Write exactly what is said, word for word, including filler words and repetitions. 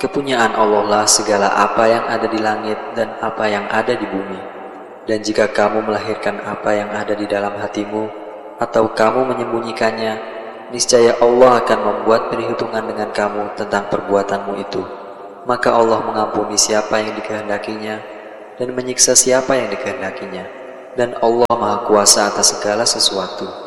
Kepunyaan Allah lah segala apa yang ada di langit dan apa yang ada di bumi. Dan jika kamu melahirkan apa yang ada di dalam hatimu, atau kamu menyembunyikannya, niscaya Allah akan membuat perhitungan dengan kamu tentang perbuatanmu itu. Maka Allah mengampuni siapa yang dikehendakinya dan menyiksa siapa yang dikehendakinya. Dan Allah Maha Kuasa atas segala sesuatu.